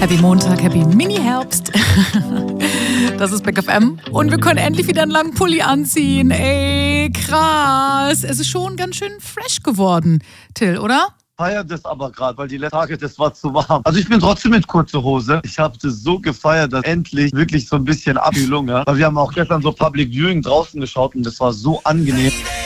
Happy Montag, Happy Mini-Herbst. Das ist Big FM. Und wir können endlich wieder einen langen Pulli anziehen. Ey, krass. Es ist schon ganz schön fresh geworden, Till, oder? Feiert das aber gerade, weil die letzten Tage, das war zu warm. Also ich bin trotzdem mit kurzer Hose. Ich habe das so gefeiert, dass endlich wirklich so ein bisschen Abkühlung, ja. Weil wir haben auch gestern so Public Viewing draußen geschaut und das war so angenehm.